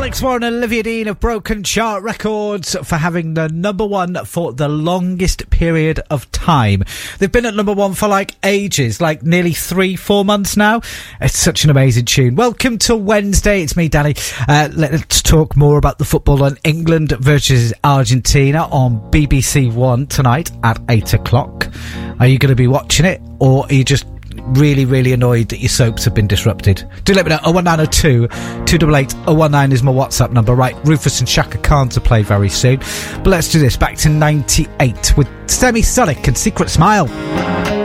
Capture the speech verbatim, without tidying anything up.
Alex Warren and Olivia Dean have broken chart records for having the number one for the longest period of time. They've been at number one for like ages, like nearly three, four months now. It's such an amazing tune. Welcome to Wednesday. It's me, Danny. Uh, let's talk more about the football on England versus Argentina on B B C One tonight at eight o'clock. Are you going to be watching it, or are you just really, really annoyed that your soaps have been disrupted? Do let me know. oh one nine oh two, two eight eight, oh one nine is my WhatsApp number. Right, Rufus and Shaka Khan to play very soon. But let's do this. Back to ninety-eight with Semisonic and Secret Smile.